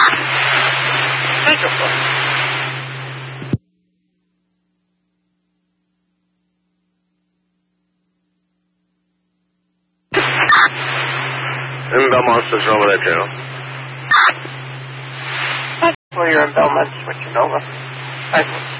In Belmont, switching over that channel. Well, you're in Belmont, switching over.